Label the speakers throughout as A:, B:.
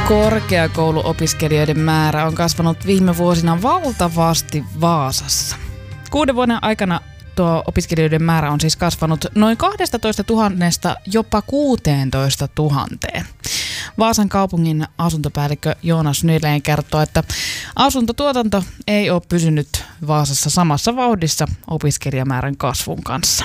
A: Korkeakouluopiskelijoiden määrä on kasvanut viime vuosina valtavasti Vaasassa. 6 vuoden aikana tuo opiskelijoiden määrä on siis kasvanut noin 12 000 jopa 16 000. Vaasan kaupungin asuntopäällikkö Joonas Nylén kertoo, että asuntotuotanto ei ole pysynyt Vaasassa samassa vauhdissa opiskelijamäärän kasvun kanssa.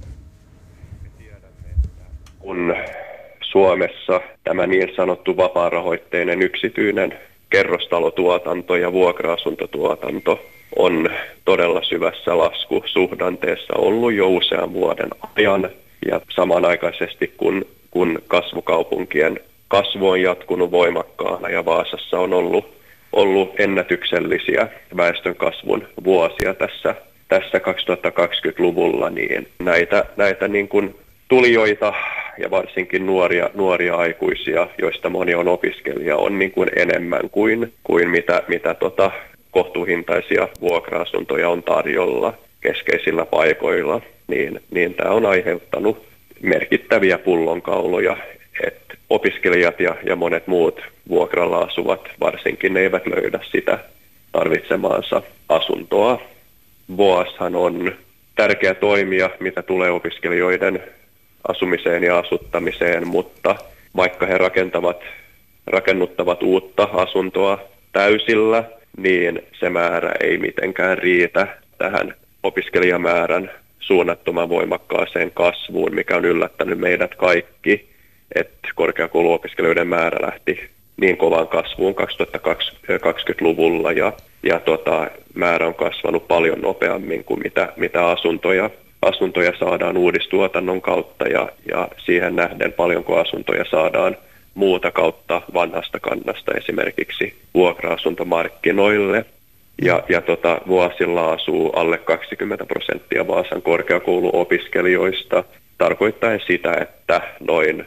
B: Kun Suomessa tämä niin sanottu vapaarahoitteinen yksityinen kerrostalotuotanto ja vuokra-asuntotuotanto on todella syvässä laskusuhdanteessa ollut jo usean vuoden ajan. Ja samanaikaisesti kun kasvukaupunkien kasvu on jatkunut voimakkaana ja Vaasassa on ollut ennätyksellisiä väestönkasvun vuosia tässä 2020-luvulla, niin näitä niin kuin tulijoita ja varsinkin nuoria aikuisia, joista moni on opiskelija, on niin kuin enemmän kuin mitä kohtuuhintaisia vuokra-asuntoja on tarjolla keskeisillä paikoilla, niin tämä on aiheuttanut merkittäviä pullonkauloja, että opiskelijat ja monet muut vuokralla asuvat varsinkin eivät löydä sitä tarvitsemaansa asuntoa. VOAShan on tärkeä toimija, mitä tulee opiskelijoiden asumiseen ja asuttamiseen, mutta vaikka he rakennuttavat uutta asuntoa täysillä, niin se määrä ei mitenkään riitä tähän opiskelijamäärän suunnattoman voimakkaaseen kasvuun, mikä on yllättänyt meidät kaikki, että korkeakouluopiskelijoiden määrä lähti niin kovaan kasvuun 2020-luvulla ja määrä on kasvanut paljon nopeammin kuin mitä asuntoja saadaan uudistuotannon kautta ja siihen nähden paljonko asuntoja saadaan muuta kautta vanhasta kannasta esimerkiksi vuokra-asuntomarkkinoille. Ja vuosilla asuu alle 20% Vaasan korkeakouluopiskelijoista, tarkoittaen sitä, että noin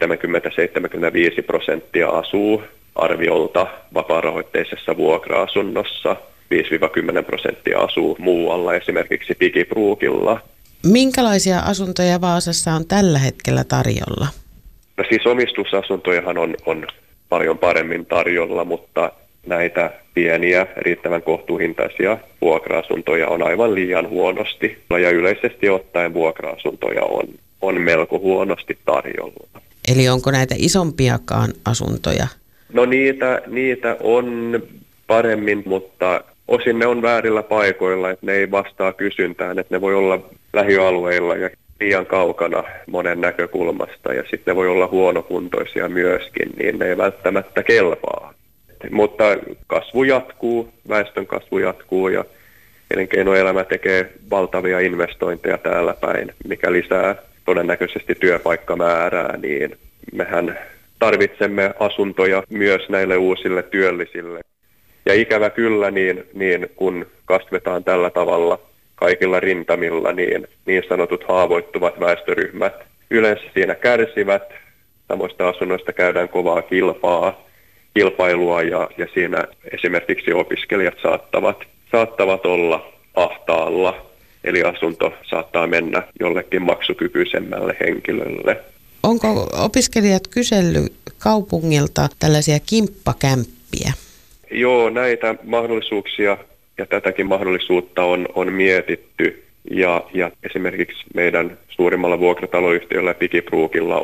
B: 70-75% asuu arviolta vapaarahoitteisessa vuokra-asunnossa, 5-10% asuu muualla, esimerkiksi Digibrookilla.
C: Minkälaisia asuntoja Vaasassa on tällä hetkellä tarjolla?
B: No siis omistusasuntojahan on paljon paremmin tarjolla, mutta näitä pieniä, riittävän kohtuuhintaisia vuokra-asuntoja on aivan liian huonosti. Ja yleisesti ottaen vuokra-asuntoja on melko huonosti tarjolla.
C: Eli onko näitä isompiakaan asuntoja?
B: No niitä on paremmin, mutta osin ne on väärillä paikoilla, että ne ei vastaa kysyntään, että ne voi olla lähialueilla ja liian kaukana monen näkökulmasta ja sitten ne voi olla huonokuntoisia myöskin, niin ne ei välttämättä kelpaa. Mutta kasvu jatkuu, väestön kasvu jatkuu ja elinkeinoelämä tekee valtavia investointeja täällä päin, mikä lisää todennäköisesti työpaikkamäärää, niin mehän tarvitsemme asuntoja myös näille uusille työllisille. Ja ikävä kyllä, niin kun kasvetaan tällä tavalla kaikilla rintamilla, niin sanotut haavoittuvat väestöryhmät yleensä siinä kärsivät. Samoista asunnoista käydään kovaa kilpailua ja siinä esimerkiksi opiskelijat saattavat olla ahtaalla, eli asunto saattaa mennä jollekin maksukykyisemmälle henkilölle.
C: Onko opiskelijat kysellyt kaupungilta tällaisia kimppakämppiä?
B: Joo, näitä mahdollisuuksia ja tätäkin mahdollisuutta on mietitty ja esimerkiksi meidän suurimmalla vuokrataloyhtiöllä Digibrookilla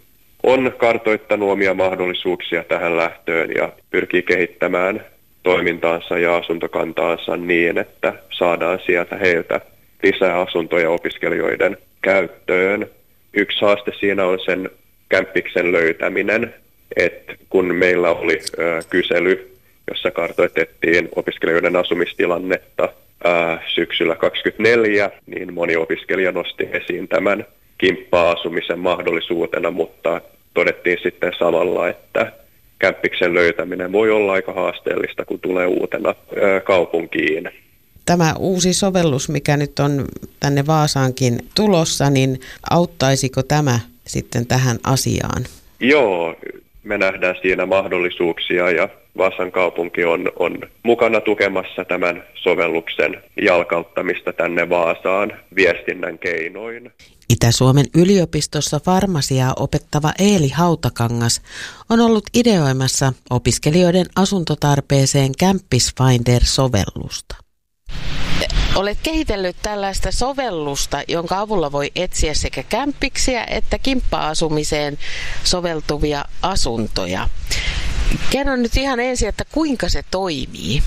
B: on kartoittanut omia mahdollisuuksia tähän lähtöön ja pyrkii kehittämään toimintaansa ja asuntokantaansa niin, että saadaan sieltä heiltä lisää asuntoja opiskelijoiden käyttöön. Yksi haaste siinä on sen kämppiksen löytäminen, että kun meillä oli kysely, jossa kartoitettiin opiskelijoiden asumistilannetta syksyllä 2024, niin moni opiskelija nosti esiin tämän kimppa-asumisen mahdollisuutena, mutta todettiin sitten samalla, että kämppiksen löytäminen voi olla aika haasteellista, kun tulee uutena kaupunkiin.
C: Tämä uusi sovellus, mikä nyt on tänne Vaasaankin tulossa, niin auttaisiko tämä sitten tähän asiaan?
B: Joo, me nähdään siinä mahdollisuuksia ja Vaasan kaupunki on mukana tukemassa tämän sovelluksen jalkauttamista tänne Vaasaan viestinnän keinoin.
C: Itä-Suomen yliopistossa farmasiaa opettava Eeli Hautakangas on ollut ideoimassa opiskelijoiden asuntotarpeeseen Campus Finder-sovellusta. Olet kehitellyt tällaista sovellusta, jonka avulla voi etsiä sekä kämppiksiä että kimppa-asumiseen soveltuvia asuntoja. Kerro nyt ihan ensin, että kuinka se toimii.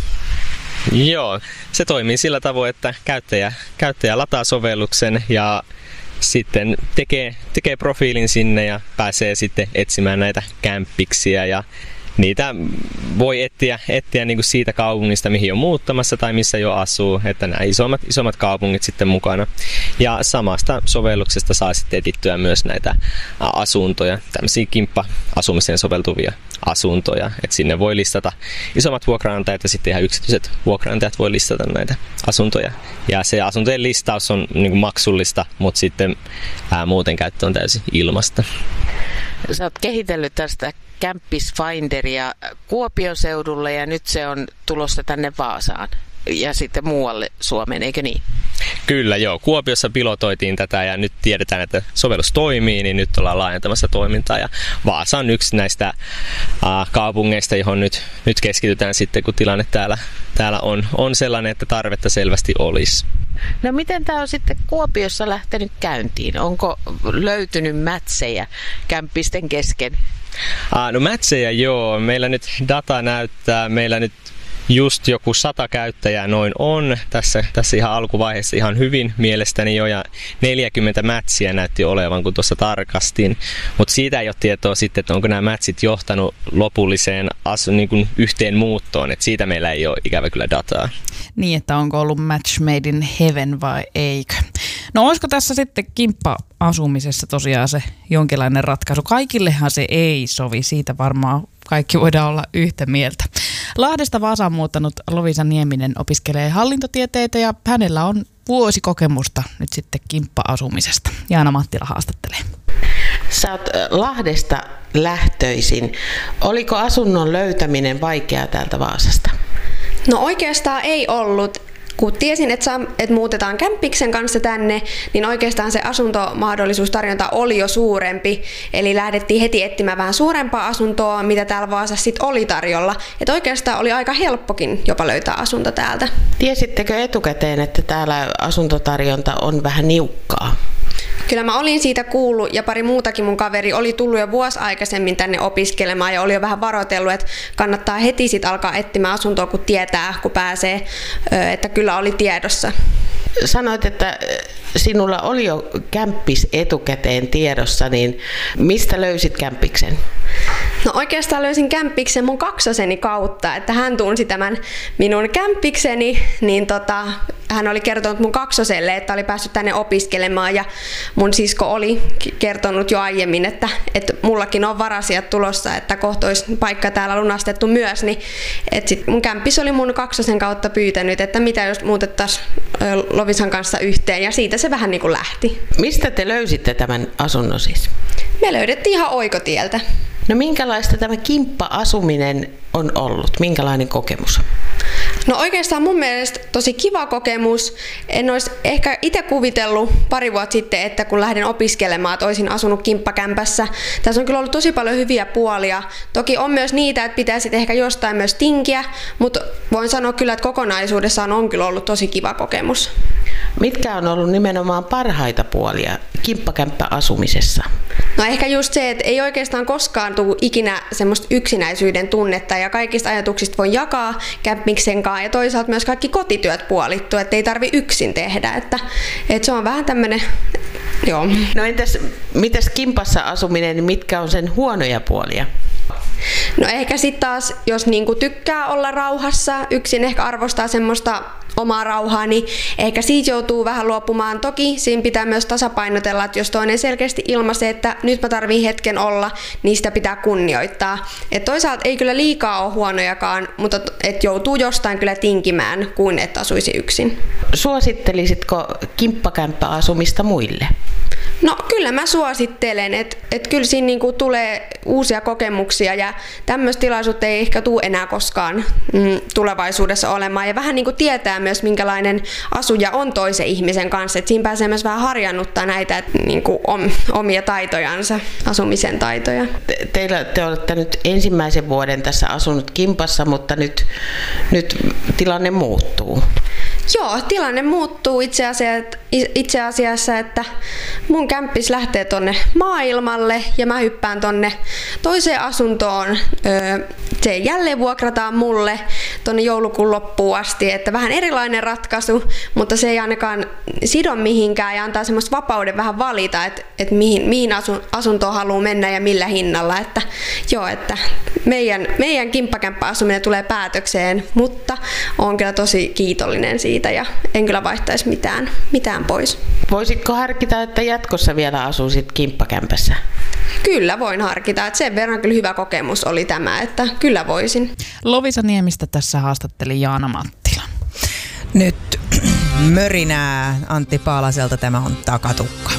D: Joo, se toimii sillä tavoin, että käyttäjä lataa sovelluksen ja sitten tekee profiilin sinne ja pääsee sitten etsimään näitä kämppiksiä ja niitä voi etsiä niin kuin siitä kaupungista, mihin on muuttamassa tai missä jo asuu, että nämä isommat kaupungit sitten mukana. Ja samasta sovelluksesta saa sitten etittyä myös näitä asuntoja, tämmöisiä kimppa-asumiseen soveltuvia asuntoja. Että sinne voi listata isommat vuokraantajat ja sitten ihan yksityiset vuokraantajat voi listata näitä asuntoja. Ja se asuntojen listaus on niin kuin maksullista, mutta sitten muuten käyttö on täysin ilmasta.
C: Sä oot kehitellyt tästä Campus Finderia Kuopion seudulle ja nyt se on tulossa tänne Vaasaan ja sitten muualle Suomeen, eikö niin?
D: Kyllä joo, Kuopiossa pilotoitiin tätä ja nyt tiedetään, että sovellus toimii, niin nyt ollaan laajentamassa toimintaa ja Vaasa on yksi näistä kaupungeista, johon nyt keskitytään sitten, kun tilanne täällä on sellainen, että tarvetta selvästi olisi.
C: No miten tämä on sitten Kuopiossa lähtenyt käyntiin? Onko löytynyt mätsejä kämppisten kesken?
D: No mätsejä joo, meillä nyt data näyttää, meillä nyt just joku 100 käyttäjää noin on tässä ihan alkuvaiheessa ihan hyvin mielestäni jo ja 40 mätsiä näytti olevan, kun tuossa tarkastin. Mutta siitä ei ole tietoa sitten, että onko nämä mätsit johtanut lopulliseen niin kuin yhteen muuttoon, että siitä meillä ei ole ikävä kyllä dataa.
A: Niin, että onko ollut match made in heaven vai eikö? No olisiko tässä sitten kimppa-asumisessa tosiaan se jonkinlainen ratkaisu? Kaikillehan se ei sovi, siitä varmaan kaikki voidaan olla yhtä mieltä. Lahdesta Vaasaan muuttanut Lovisa Nieminen opiskelee hallintotieteitä ja hänellä on vuosikokemusta nyt sitten kimppa-asumisesta. Jaana Mattila haastattelee.
C: Sä oot Lahdesta lähtöisin. Oliko asunnon löytäminen vaikeaa täältä Vaasasta?
E: No oikeastaan ei ollut. Kun tiesin, että muutetaan kämppiksen kanssa tänne, niin oikeastaan se asuntomahdollisuustarjonta oli jo suurempi. Eli lähdettiin heti etsimään vähän suurempaa asuntoa, mitä täällä Vaasassa sit oli tarjolla. Että oikeastaan oli aika helppokin jopa löytää asunto täältä.
C: Tiesittekö etukäteen, että täällä asuntotarjonta on vähän niukkaa?
E: Kyllä mä olin siitä kuullut ja pari muutakin mun kaveri oli tullut jo vuosi aikaisemmin tänne opiskelemaan ja oli jo vähän varoitellut, että kannattaa heti sit alkaa etsimään asuntoa, kun tietää, kun pääsee, että kyllä oli tiedossa.
C: Sanoit, että sinulla oli jo kämppis etukäteen tiedossa, niin mistä löysit kämppiksen?
E: No oikeastaan löysin kämppiksen mun kaksoseni kautta, että hän tunsi tämän minun kämppikseni, niin hän oli kertonut mun kaksoselle, että oli päässyt tänne opiskelemaan ja mun sisko oli kertonut jo aiemmin, että mullakin on varasijat tulossa, että kohta olisi paikka täällä lunastettu myös, niin että sit mun kämppis oli mun kaksosen kautta pyytänyt, että mitä jos muutettaisiin Lovisan kanssa yhteen ja siitä se vähän niin kuin lähti.
C: Mistä te löysitte tämän asunnon siis?
E: Me löydettiin ihan oikotieltä.
C: No minkälaista tämä kimppa-asuminen on ollut? Minkälainen kokemus?
E: No oikeastaan mun mielestä tosi kiva kokemus. En olisi ehkä itse kuvitellut pari vuotta sitten, että kun lähdin opiskelemaan, että olisin asunut kimppakämpässä. Tässä on kyllä ollut tosi paljon hyviä puolia. Toki on myös niitä, että pitäisi ehkä jostain myös tinkiä, mutta voin sanoa kyllä, että kokonaisuudessaan on kyllä ollut tosi kiva kokemus.
C: Mitkä on ollut nimenomaan parhaita puolia kimppakämppäasumisessa?
E: No ehkä just se, että ei oikeastaan koskaan tule ikinä semmoista yksinäisyyden tunnetta ja kaikista ajatuksista voi jakaa kämppiksen kanssa ja toisaalta myös kaikki kotityöt puolittuu, että ei tarvi yksin tehdä, että se on vähän tämmöinen, joo.
C: No mitäs kimpassa asuminen, mitkä on sen huonoja puolia?
E: No ehkä sitten taas, jos niinku tykkää olla rauhassa, yksin ehkä arvostaa semmoista omaa rauhaa, niin ehkä siitä joutuu vähän luopumaan. Toki siinä pitää myös tasapainotella, että jos toinen selkeästi ilmaisee, että nyt mä tarviin hetken olla, niin sitä pitää kunnioittaa. Et toisaalta ei kyllä liikaa ole huonojakaan, mutta et joutuu jostain kyllä tinkimään, kuin että asuisi yksin.
C: Suosittelisitko kimppakämppäasumista muille?
E: No kyllä mä suosittelen, että kyllä siinä niinku tulee uusia kokemuksia ja tämmöistä tilaisuutta ei ehkä tule enää koskaan tulevaisuudessa olemaan. Ja vähän niinku tietää myös, minkälainen asuja on toisen ihmisen kanssa. Et siinä pääsee myös vähän harjannuttaa näitä niin kuin omia taitojansa, asumisen taitoja.
C: Te olette nyt ensimmäisen vuoden tässä asunut kimpassa, mutta nyt tilanne muuttuu.
E: Joo, tilanne muuttuu itse asiassa, että mun kämppis lähtee tonne maailmalle ja mä hyppään tonne toiseen asuntoon. Se jälleen vuokrataan mulle tonne joulukuun loppuun asti, että vähän erilainen ratkaisu, mutta se ei ainakaan sido mihinkään ja antaa semmoista vapauden vähän valita, että mihin asuntoon haluaa mennä ja millä hinnalla. Että joo, että meidän kimppakämppäasuminen tulee päätökseen, mutta olen kyllä tosi kiitollinen siitä ja en kyllä vaihtaisi mitään pois.
C: Voisitko harkita, että jatkossa vielä asuisit kimppakämpässä?
E: Kyllä voin harkita, että sen verran kyllä hyvä kokemus oli tämä, että kyllä voisin.
A: Lovisa Niemistä tässä haastatteli Jaana Mattila.
F: Nyt mörinää Antti Paalaselta, tämä on Takatukka.